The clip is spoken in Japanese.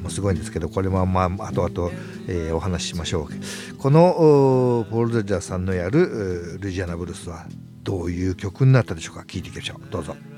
もすごいんですけど、これも後々、お話ししましょう。このポール・ロジャースさんのやるルイジアナブルースはどういう曲になったでしょうか。聞いていきましょう。どうぞ。